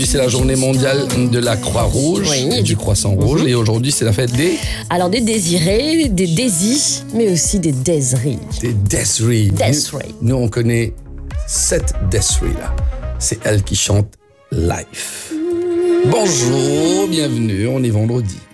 C'est la journée mondiale de la Croix-Rouge et du Croissant Rouge. Et aujourd'hui, c'est la fête des... Alors, des désirés, des désis, mais aussi des déseries. Des Desri. Desri. Nous, on connaît cette Desri là. C'est elle qui chante Life. Bonjour, bienvenue, on est vendredi.